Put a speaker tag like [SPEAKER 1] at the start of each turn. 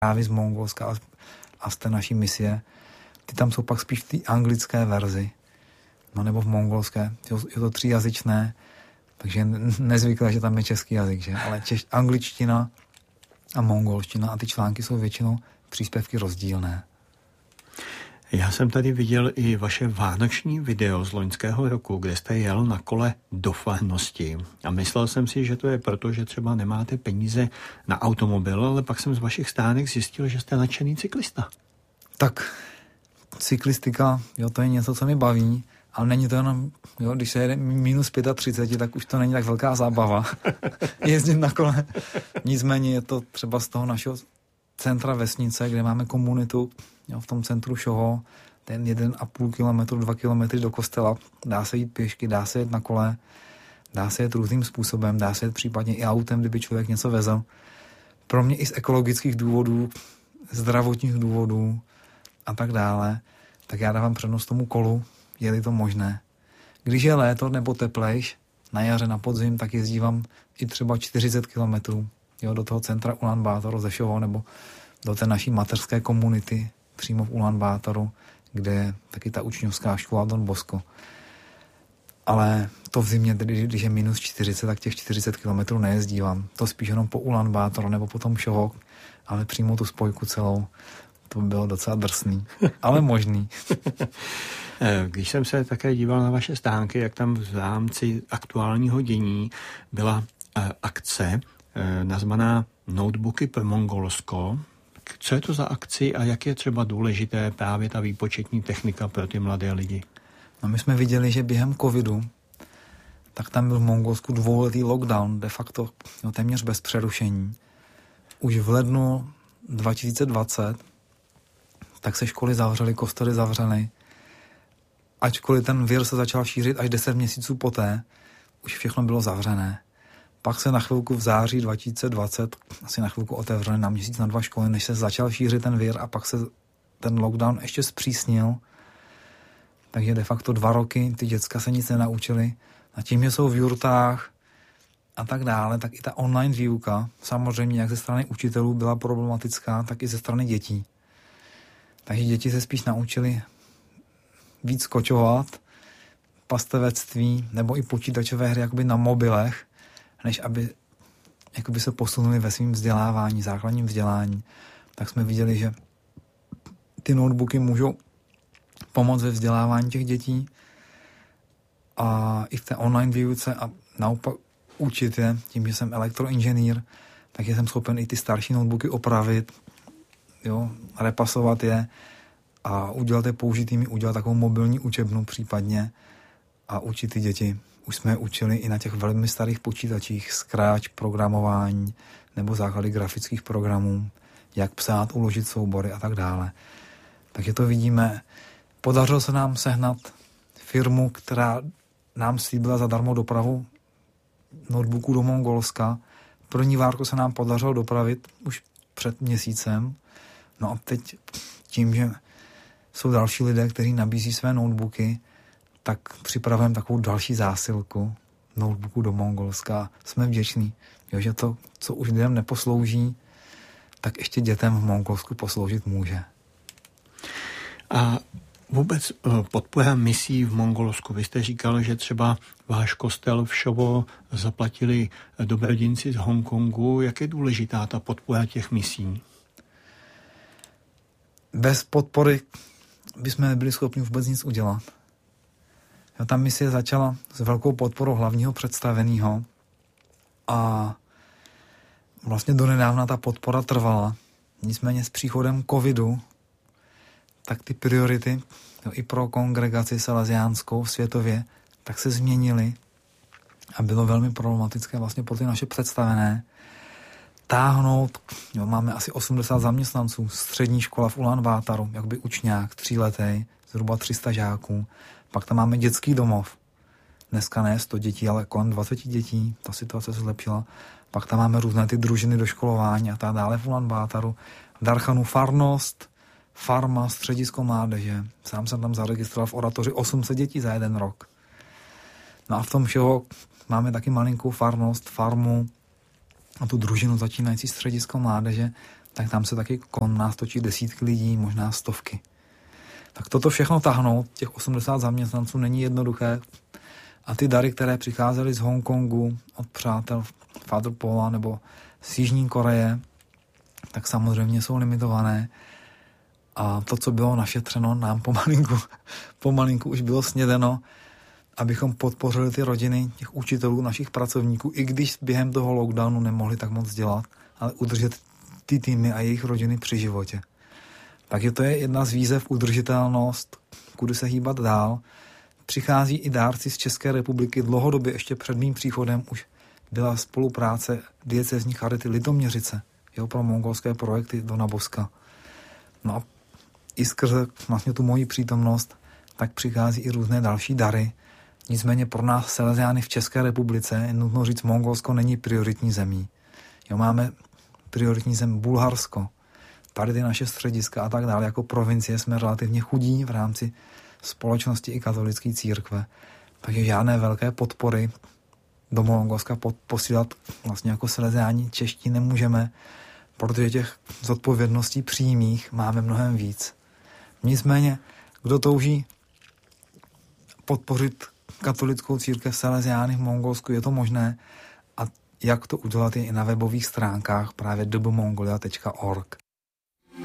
[SPEAKER 1] zprávy z Mongolska a z té naší misie. Ty tam jsou pak spíš v té anglické verzi, no nebo v mongolské. Je to 3jazyčné, takže nezvyklé, že tam je český jazyk, že? Ale angličtina a mongolština a ty články jsou většinou příspěvky rozdílné.
[SPEAKER 2] Já jsem tady viděl i vaše vánoční video z loňského roku, kde jste jel na kole do farnosti. A myslel jsem si, že to je proto, že třeba nemáte peníze na automobil, ale pak jsem z vašich stránek zjistil, že jste nadšený cyklista.
[SPEAKER 1] Tak, cyklistika, jo, to je něco, co mi baví, ale není to jenom, jo, když se jede minus 35, tak už to není tak velká zábava jezdit na kole. Nicméně je to třeba z toho našeho centra vesnice, kde máme komunitu, jo, v tom centru Šoho, ten 1,5 kilometru, 2 kilometry do kostela, dá se jít pěšky, dá se jet na kole, dá se jet různým způsobem, dá se jet případně i autem, kdyby člověk něco vezl. Pro mě i z ekologických důvodů, zdravotních důvodů a tak dále, tak já dávám přednost tomu kolu, je-li to možné. Když je léto nebo teplejš, na jaře, na podzim, tak jezdívám i třeba 40 kilometrů, jo, do toho centra Ulan Bátoru ze Šoho, nebo do té naší mateřské komunity přímo v Ulan Bátoru, kde je taky ta učňovská škola Don Bosco. Ale to v zimě, když je minus 40, tak těch 40 kilometrů nejezdívám. To spíš jenom po Ulan Bátoru nebo po tom Šoho, ale přímo tu spojku celou. To bylo docela drsný, ale možný.
[SPEAKER 2] Když jsem se také díval na vaše stánky, jak tam v rámci aktuálního dění byla akce nazvaná Notebooky pro Mongolsko. Co je to za akci a jak je třeba důležité právě ta výpočetní technika pro ty mladé lidi?
[SPEAKER 1] No, my jsme viděli, že během covidu tak tam byl v Mongolsku 2letý lockdown, de facto téměř bez přerušení. Už v lednu 2020 tak se školy zavřely, kostely zavřely. Ačkoliv ten vir se začal šířit až 10 měsíců poté, už všechno bylo zavřené. Pak se na chvilku v září 2020 asi na chvilku otevřely na měsíc, na 2 školy, než se začal šířit ten vir a pak se ten lockdown ještě zpřísnil. Takže de facto 2 roky ty děcka se nic nenaučily. A tím, že jsou v jurtách a tak dále, tak i ta online výuka, samozřejmě jak ze strany učitelů byla problematická, tak i ze strany dětí. Takže děti se spíš naučily víc kočovat, pastevectví nebo i počítačové hry jakoby na mobilech, než aby jakoby se posunuli ve svým vzdělávání, základním vzdělání. Tak jsme viděli, že ty notebooky můžou pomoct ve vzdělávání těch dětí a i v té online výuce a naopak učit je, tím, že jsem elektroinženýr, tak jsem schopen i ty starší notebooky opravit, jo, repasovat je a udělat je použitými, udělat takovou mobilní učebnu případně a učit ty děti. Už jsme je učili i na těch velmi starých počítačích, Scratch, programování nebo základy grafických programů, jak psát, uložit soubory a tak dále. Takže to vidíme. Podařilo se nám sehnat firmu, která nám slíbila zadarmo dopravu notebooků do Mongolska. První várku se nám podařilo dopravit už před měsícem. No a teď tím, že jsou další lidé, kteří nabízí své notebooky, tak připravujeme takovou další zásilku notebooků do Mongolska. Jsme vděční, že to, co už lidem neposlouží, tak ještě dětem v Mongolsku posloužit může.
[SPEAKER 2] A vůbec podpora misí v Mongolsku. Vy jste říkal, že třeba váš kostel v Šovo zaplatili dobrodinci z Hongkongu. Jak je důležitá ta podpora těch misí?
[SPEAKER 1] Bez podpory bychom nebyli schopni vůbec nic udělat. Ta misie začala s velkou podporou hlavního představeného a vlastně donedávna ta podpora trvala. Nicméně s příchodem covidu tak ty priority i pro kongregaci salesiánskou světově tak se změnily a bylo velmi problematické vlastně pro ty naše představené táhnout. Jo, máme asi 80 zaměstnanců, střední škola v Ulan Bátoru, jakoby učňák, 3letý, zhruba 300 žáků. Pak tam máme dětský domov. Dneska ne 100 dětí, ale kolem 20 dětí. Ta situace se zlepšila. Pak tam máme různé ty družiny doškolování a tak dále v Ulan Bátoru. V Darchanu farnost, farma, středisko mládeže. Sám jsem tam zaregistroval v oratoři 800 dětí za 1 rok. No a v tom všeho máme taky malinkou farnost, farmu a tu družinu začínající středisko mládeže. tak tam se taky kolem nás točí desítky lidí, možná stovky. Tak toto všechno tahnout, těch 80 zaměstnanců, není jednoduché. A ty dary, které přicházely z Hongkongu od přátel Father Paula nebo z Jižní Koreje, tak samozřejmě jsou limitované. A to, co bylo našetřeno, nám pomalinku už bylo snědeno, abychom podpořili ty rodiny těch učitelů, našich pracovníků, i když během toho lockdownu nemohli tak moc dělat, ale udržet ty týmy a jejich rodiny při životě. Takže to je jedna z výzev, udržitelnost, kudy se hýbat dál. Přichází i dárci z České republiky. Dlouhodobě ještě před mým příchodem už byla spolupráce diecézní charity Litoměřice, pro mongolské projekty Dona Boska. No a i skrze vlastně tu moji přítomnost tak přichází i různé další dary. Nicméně pro nás Salesiány v České republice, je nutno říct, Mongolsko není prioritní zemí. Máme prioritní zem Bulharsko, tady ty naše střediska a tak dále. Jako provincie jsme relativně chudí v rámci společnosti i katolické církve. Takže žádné velké podpory do Mongolska posílat vlastně jako Salesiáni čeští nemůžeme, protože těch zodpovědností přímých máme mnohem víc. Nicméně, kdo touží podpořit katolickou církev Salesiány v Mongolsku, je to možné, a jak to udělat je i na webových stránkách právě dbmongolia.org.